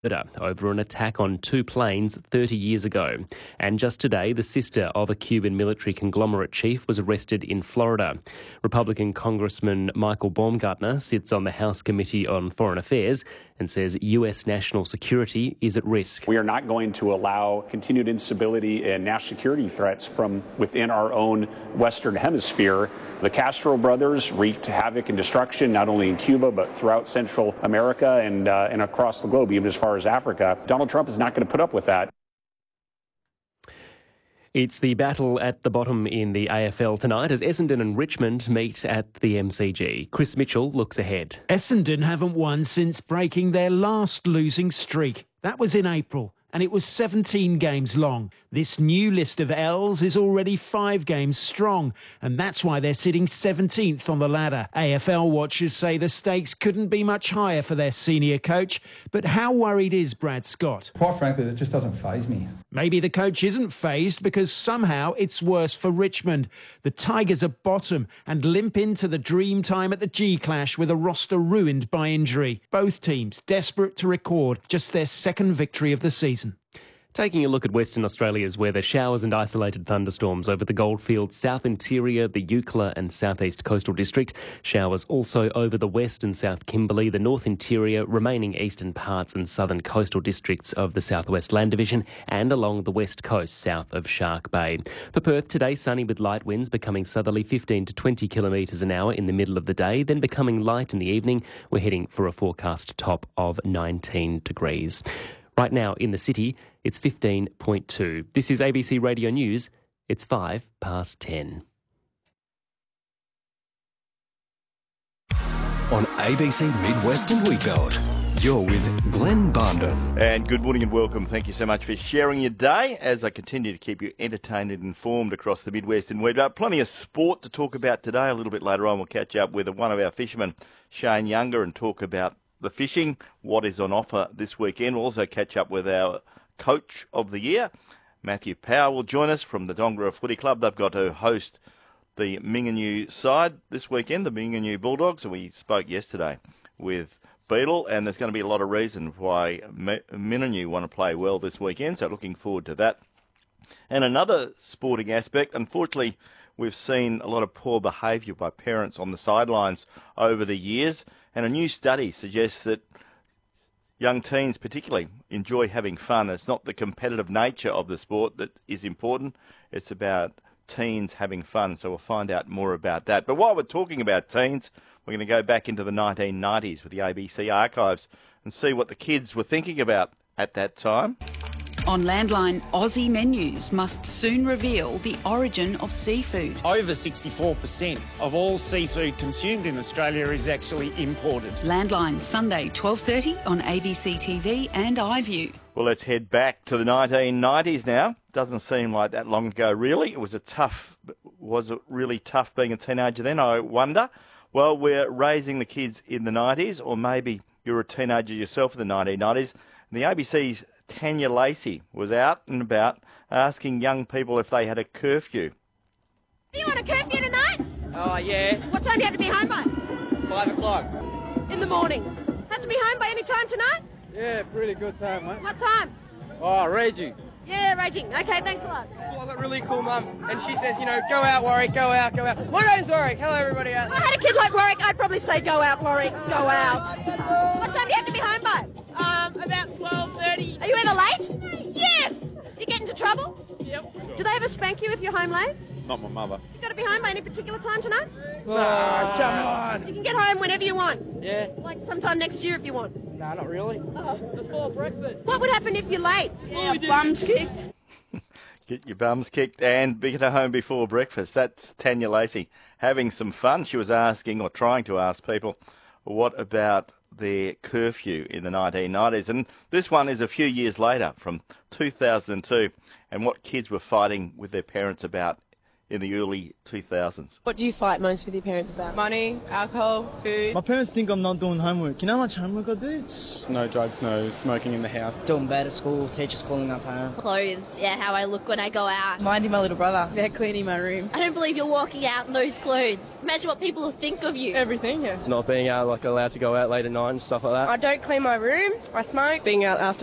over an attack on two planes 30 years ago. And just today, the sister of a Cuban military conglomerate chief was arrested in Florida. Republican Congressman Michael Baumgartner sits on the House Committee on Foreign Affairs and says US national security is at risk. We are not going to allow continued instability and national security threats from within our own Western Hemisphere. The Castro brothers wreaked havoc and destruction not only in Cuba but throughout Central America and across the globe, even as far as Africa. Donald Trump is not going to put up with that. It's the battle at the bottom in the AFL tonight as Essendon and Richmond meet at the MCG. Chris Mitchell looks ahead. Essendon haven't won since breaking their last losing streak. That was in April, and it was 17 games long. This new list of L's is already 5 games strong, and that's why they're sitting 17th on the ladder. AFL watchers say the stakes couldn't be much higher for their senior coach, but how worried is Brad Scott? Quite frankly, it just doesn't faze me. Maybe the coach isn't fazed because somehow it's worse for Richmond. The Tigers are bottom and limp into the dream time at the G-Clash with a roster ruined by injury. Both teams desperate to record just their second victory of the season. Taking a look at Western Australia's weather, showers and isolated thunderstorms over the Goldfields, South Interior, the Eucla and Southeast Coastal District. Showers also over the West and South Kimberley, the North Interior, remaining eastern parts and southern coastal districts of the Southwest Land Division and along the west coast south of Shark Bay. For Perth, today sunny with light winds becoming southerly 15 to 20 kilometres an hour in the middle of the day, then becoming light in the evening. We're heading for a forecast top of 19 degrees. Right now in the city, it's 15.2. This is ABC Radio News. It's 10:05. On ABC Midwestern Weekbelt, you're with Glenn Barndon. And good morning and welcome. Thank you so much for sharing your day as I continue to keep you entertained and informed across the Midwestern Weekbelt. Plenty of sport to talk about today. A little bit later on, we'll catch up with one of our fishermen, Shane Younger, and talk about the fishing, what is on offer this weekend. We'll also catch up with our Coach of the Year, Matthew Power, will join us from the Dongara Footy Club. They've got to host the Mingenew side this weekend, the Mingenew Bulldogs, and we spoke yesterday with Beetle, and there's going to be a lot of reasons why Mingenew want to play well this weekend, so looking forward to that. And another sporting aspect, unfortunately, we've seen a lot of poor behaviour by parents on the sidelines over the years, and a new study suggests that young teens particularly enjoy having fun. It's not the competitive nature of the sport that is important. It's about teens having fun. So we'll find out more about that. But while we're talking about teens, we're going to go back into the 1990s with the ABC archives and see what the kids were thinking about at that time. On Landline, Aussie menus must soon reveal the origin of seafood. Over 64% of all seafood consumed in Australia is actually imported. Landline, Sunday, 12:30 on ABC TV and iView. Well, let's head back to the 1990s now. Doesn't seem like that long ago, really. Was it really tough being a teenager then, I wonder? Well, we're raising the kids in the 90s, or maybe you're a teenager yourself in the 1990s. And the ABC's Tanya Lacey was out and about asking young people if they had a curfew. Do you want a curfew tonight? Oh, yeah. What time do you have to be home by? 5 o'clock. In the morning. Have to be home by any time tonight? Yeah, pretty good time, mate. What time? Oh, raging. Yeah, raging. Okay, thanks a lot. Well, I've got a really cool mum, and she says, go out, Warwick, go out, go out. My name's Warwick. Hello, everybody out there. If I had a kid like Warwick, I'd probably say, go out, Warwick, go out. What time do you have to be home by? About 12:30. Are you ever late? Yes! Do you get into trouble? Yep. Do they ever spank you if you're home late? Not my mother. You got to be home by any particular time tonight? Oh, come on. You can get home whenever you want. Yeah. Like sometime next year if you want. No, not really. Before breakfast. What would happen if you're late? Yeah, bums kicked. Get your bums kicked and get home before breakfast. That's Tanya Lacey having some fun. She was asking, or trying to ask people, what about their curfew in the 1990s? And this one is a few years later, from 2002, and what kids were fighting with their parents about in the early 2000s. What do you fight most with your parents about? Money, alcohol, food. My parents think I'm not doing homework. You know how much homework I do? No drugs, no smoking in the house. Doing bad at school, teachers calling up home. Clothes, how I look when I go out. Minding my little brother. Yeah, cleaning my room. I don't believe you're walking out in those clothes. Imagine what people will think of you. Everything, yeah. Not being allowed to go out late at night and stuff like that. I don't clean my room. I smoke. Being out after